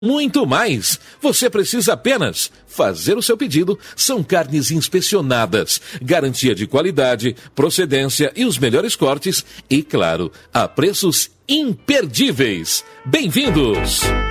Muito mais. Você precisa apenas fazer o seu pedido. São carnes inspecionadas, garantia de qualidade, procedência e os melhores cortes. E, claro, a preços imperdíveis. Bem-vindos!